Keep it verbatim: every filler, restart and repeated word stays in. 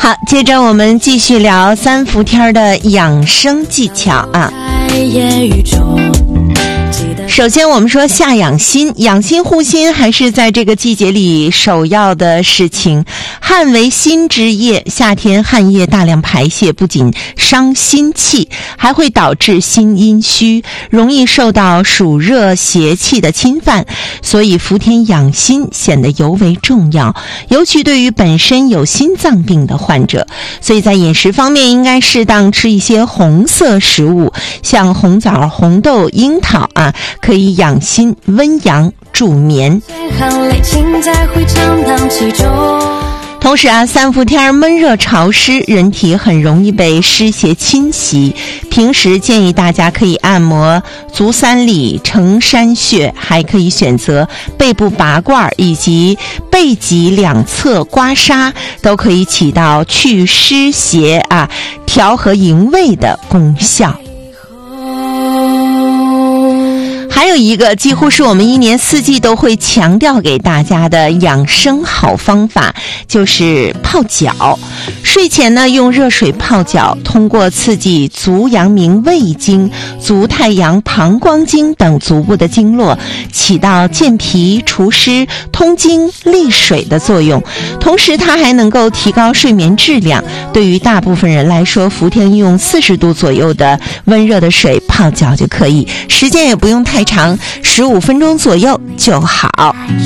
好，接着我们继续聊三伏天的养生技巧啊。首先我们说夏养心，养心护心还是在这个季节里首要的事情。汗为心之液，夏天汗液大量排泄，不仅伤心气，还会导致心阴虚，容易受到暑热邪气的侵犯，所以伏天养心显得尤为重要，尤其对于本身有心脏病的患者。所以在饮食方面应该适当吃一些红色食物，像红枣、红豆、樱桃啊，可以养心温阳助眠。同时啊，三伏天闷热潮湿，人体很容易被湿邪侵袭。平时建议大家可以按摩足三里、承山穴，还可以选择背部拔罐以及背脊两侧刮痧，都可以起到祛湿邪啊、调和营卫的功效。还有一个几乎是我们一年四季都会强调给大家的养生好方法，就是泡脚。睡前呢，用热水泡脚，通过刺激足阳明胃经、足太阳膀胱经等足部的经络，起到健脾除湿、通经利水的作用。同时它还能够提高睡眠质量。对于大部分人来说，伏天用四十度左右的温热的水泡脚就可以，时间也不用太长，十五分钟左右就好。